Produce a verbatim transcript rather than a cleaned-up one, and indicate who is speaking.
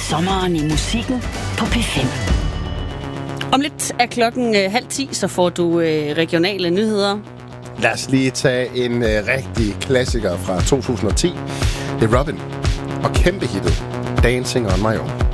Speaker 1: sommeren i musikken på P fem.
Speaker 2: Om lidt er klokken øh, halv ti, så får du øh, regionale nyheder.
Speaker 3: Lad os lige tage en øh, rigtig klassiker fra to tusind og ti. Det er Robin og kæmpe hittet Dancing on My Own.